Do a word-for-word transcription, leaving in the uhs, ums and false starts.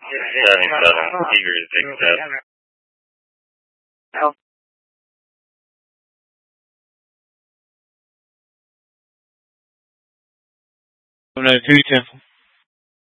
seventy-seven, eager to take steps. No, two Temple.